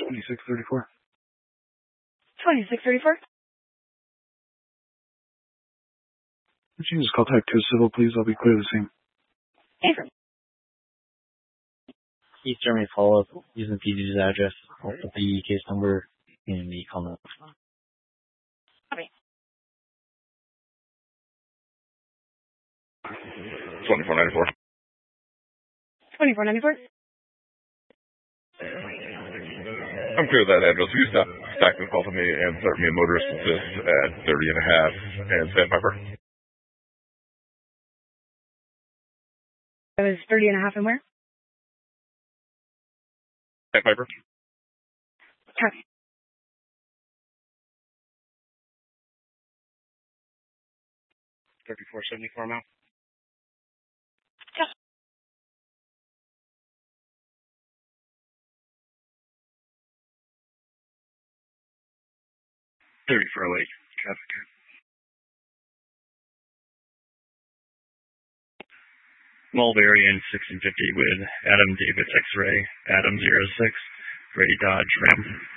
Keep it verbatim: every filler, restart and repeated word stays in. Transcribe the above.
twenty-six thirty-four. twenty-six thirty-four. Would you just call type two civil, please? I'll be clear the same. Affirm. East Germany follow-up using P D's address, the case number, and the call note. Copy. twenty-four ninety-four. twenty-four ninety-four. I'm clear of that address. Will you stop stacking call to me and start me a motorist assist at thirty and a half and Sandpiper? That was thirty and a half and where? Sandpiper. Copy. thirty-four seventy-four now. Yes. thirty-four oh eight. Traffic. Mulberry sixteen fifty with Adam Davis X-ray, Adam zero six, Ray Dodge Ram.